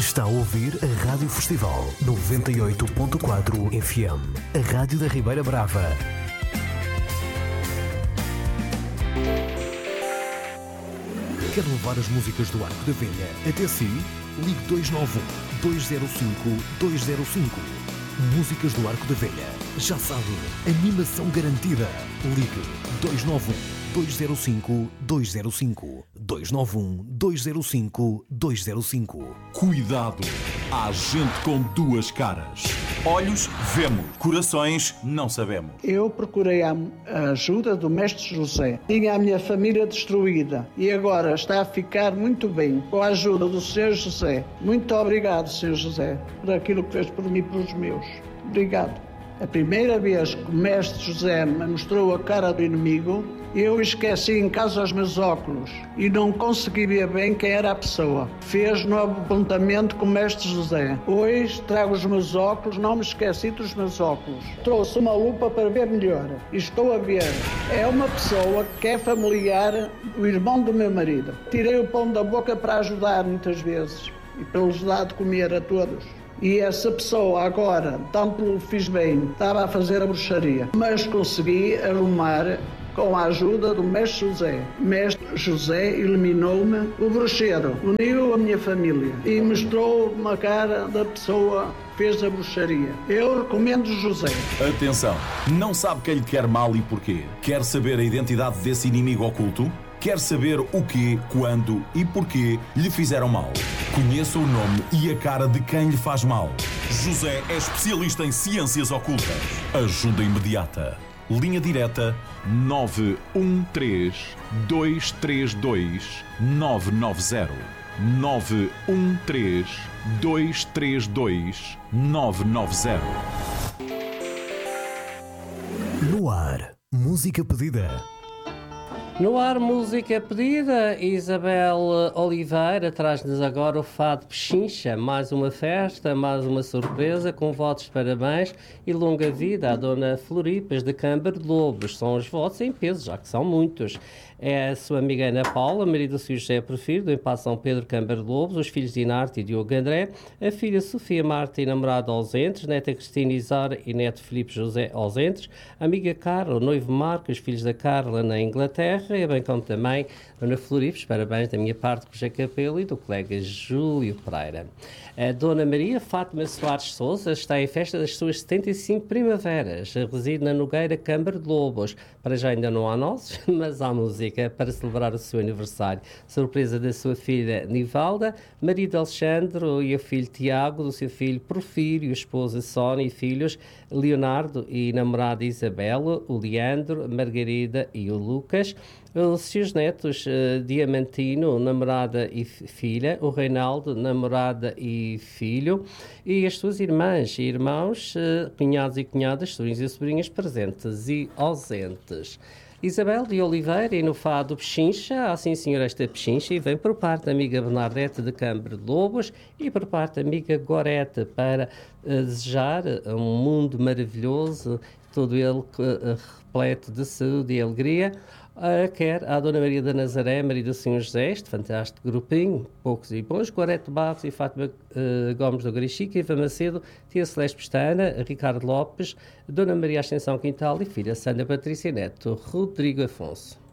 Está a ouvir a Rádio Festival 98.4 FM, a Rádio da Ribeira Brava. Quer levar as músicas do Arco da Velha até si? Ligue 291-205-205. Músicas do Arco da Velha. Já sabe, animação garantida. Ligue 291-205-205. 291-205-205. Cuidado! Há gente com duas caras. Olhos, vemos. Corações, não sabemos. Eu procurei a ajuda do Mestre José. Tinha a minha família destruída e agora está a ficar muito bem com a ajuda do Sr. José. Muito obrigado, Sr. José, por aquilo que fez por mim e pelos meus. Obrigado. A primeira vez que o Mestre José me mostrou a cara do inimigo, eu esqueci em casa os meus óculos e não consegui ver bem quem era a pessoa. Fez novo apontamento com o Mestre José. Hoje trago os meus óculos, não me esqueci dos meus óculos. Trouxe uma lupa para ver melhor e estou a ver. É uma pessoa que é familiar do irmão do meu marido. Tirei o pão da boca para ajudar muitas vezes e para lhes dar de comer a todos. E essa pessoa agora, tanto lhe fiz bem, estava a fazer a bruxaria. Mas consegui arrumar com a ajuda do Mestre José. Mestre José eliminou-me o bruxeiro, uniu a minha família e mostrou uma cara da pessoa que fez a bruxaria. Eu recomendo José. Atenção, não sabe quem lhe quer mal e porquê? Quer saber a identidade desse inimigo oculto? Quer saber o quê, quando e porquê lhe fizeram mal? Conheça o nome e a cara de quem lhe faz mal. José é especialista em ciências ocultas. Ajuda imediata. Linha direta 913-232-990. 913-232-990. No ar, música pedida. No ar, música pedida. Isabel Oliveira traz-nos agora o Fado Pechincha. Mais uma festa, mais uma surpresa, com votos de parabéns e longa vida à Dona Floripas de Câmara de Lobos. São os votos em peso, já que são muitos. É a sua amiga Ana Paula, marido do Sr. José Prefiro, do Empaque São Pedro, Câmara de Lobos, os filhos Dinarte e Diogo André, a filha Sofia Marta e namorada ausentes, neta Cristina Isara e neto Filipe José ausentes, a amiga Carla, o noivo Marco, os filhos da Carla na Inglaterra, e bem como também Dona Floripes, parabéns da minha parte com o José Capelo e do colega Júlio Pereira. A Dona Maria Fátima Soares Sousa está em festa das suas 75 primaveras, reside na Nogueira, Câmara de Lobos. Para já ainda não há nozes, mas há música para celebrar o seu aniversário. Surpresa da sua filha Nivalda, marido Alexandre e o filho Tiago, do seu filho Porfírio, esposa Sónia e filhos Leonardo e namorada Isabela, o Leandro, Margarida e o Lucas. Os seus netos, Diamantino, namorada e filha, o Reinaldo, namorada e filho, e as suas irmãs e irmãos, cunhados e cunhadas, sobrinhos e sobrinhas presentes e ausentes. Isabel de Oliveira e no Fado Pechincha, assim senhora esta Pechincha, e vem por parte da amiga Bernadette de Câmara de Lobos e por parte da amiga Gorete para desejar um mundo maravilhoso, todo ele repleto de saúde e alegria. Quer a Dona Maria da Nazaré, marido do Sr. José, este fantástico grupinho, poucos e bons, Gorete Barros e Fátima Gomes do Garichica, Iva Macedo, Tia Celeste Pestana, Ricardo Lopes, Dona Maria Ascensão Quintal e filha Sandra Patrícia Neto, Rodrigo Afonso.